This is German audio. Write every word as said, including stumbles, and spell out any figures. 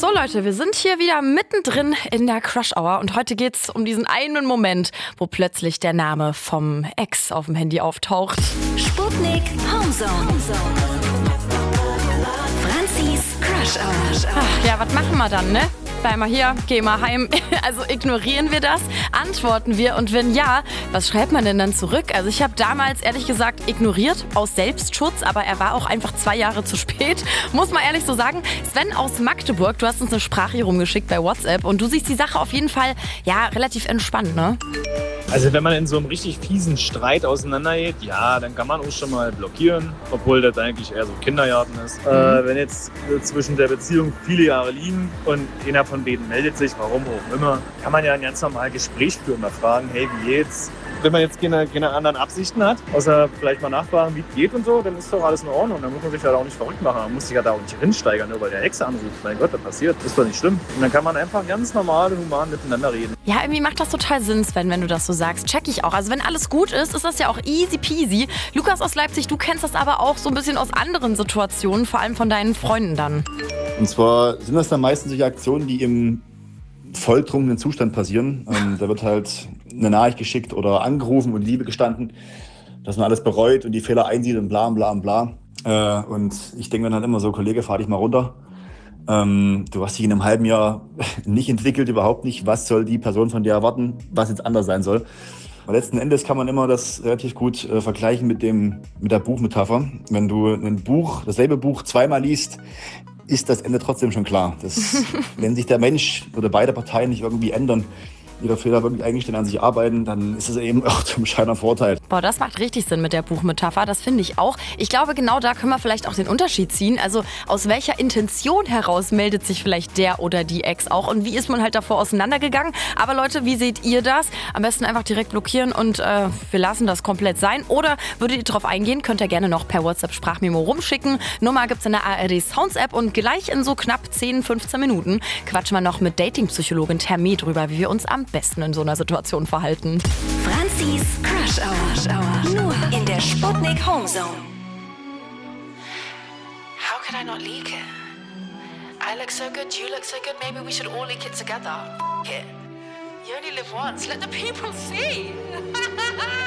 So Leute, wir sind hier wieder mittendrin in der Crush Hour und heute geht's um diesen einen Moment, wo plötzlich der Name vom Ex auf dem Handy auftaucht. Sputnik Homezone. Franzis Crush Hour. Ach, ja, was machen wir dann, ne? Bleib mal hier, geh mal heim. Also ignorieren wir das? Antworten wir? Und wenn ja, was schreibt man denn dann zurück? Also ich habe damals ehrlich gesagt ignoriert, aus Selbstschutz, aber er war auch einfach zwei Jahre zu spät. Muss man ehrlich so sagen. Sven aus Magdeburg, du hast uns eine Sprache hier rumgeschickt bei WhatsApp und du siehst die Sache auf jeden Fall, ja, relativ entspannt, ne? Also wenn man in so einem richtig fiesen Streit auseinandergeht, ja, dann kann man auch schon mal blockieren, obwohl das eigentlich eher so Kindergarten ist. Mhm. Äh, wenn jetzt äh, zwischen der Beziehung viele Jahre liegen und einer von denen meldet sich, warum auch immer, kann man ja ein ganz normales Gespräch führen, mal fragen, hey, wie geht's? Wenn man jetzt keine, keine anderen Absichten hat, außer vielleicht mal nachfragen, wie es geht und so, dann ist doch alles in Ordnung. Dann muss man sich ja auch nicht verrückt machen. Man muss sich ja da auch nicht hinsteigern, nur weil der Ex anruft. Mein Gott, das passiert. Ist doch nicht schlimm. Und dann kann man einfach ganz normal und human miteinander reden. Ja, irgendwie macht das total Sinn, Sven, wenn du das so sagst. Check ich auch. Also wenn alles gut ist, ist das ja auch easy peasy. Lukas aus Leipzig, du kennst das aber auch so ein bisschen aus anderen Situationen, vor allem von deinen Freunden dann. Und zwar sind das dann meistens solche Aktionen, die im volltrunkenen Zustand passieren. Ähm, da wird halt eine Nachricht geschickt oder angerufen und Liebe gestanden, dass man alles bereut und die Fehler einsieht und bla bla bla. Äh, und ich denke mir dann immer so, Kollege, fahr dich mal runter. Ähm, du hast dich in einem halben Jahr nicht entwickelt, überhaupt nicht. Was soll die Person von dir erwarten, was jetzt anders sein soll? Aber letzten Endes kann man immer das relativ gut äh, vergleichen mit dem, mit der Buchmetapher. Wenn du ein Buch, dasselbe Buch zweimal liest, ist das Ende trotzdem schon klar. Das, wenn sich der Mensch oder beide Parteien nicht irgendwie ändern, ihre Fehler wirklich eingestehen, an sich arbeiten, dann ist es eben auch zum scheiner Vorteil. Boah, das macht richtig Sinn mit der Buchmetapher, das finde ich auch. Ich glaube, genau da können wir vielleicht auch den Unterschied ziehen. Also aus welcher Intention heraus meldet sich vielleicht der oder die Ex auch und wie ist man halt davor auseinandergegangen? Aber Leute, wie seht ihr das? Am besten einfach direkt blockieren und äh, wir lassen das komplett sein. Oder würdet ihr drauf eingehen, könnt ihr gerne noch per WhatsApp-Sprachmemo rumschicken. Nummer gibt's in der A R D Sounds App und gleich in so knapp zehn, fünfzehn Minuten quatschen wir noch mit Dating-Psychologin Terme drüber, wie wir uns am besten in so einer Situation verhalten. Franzis Crush Hour. Nur in der Sputnik Homezone. How could I not leak it? I look so good, you look so good, maybe we should all leak it together. F it. You only live once, let the people see.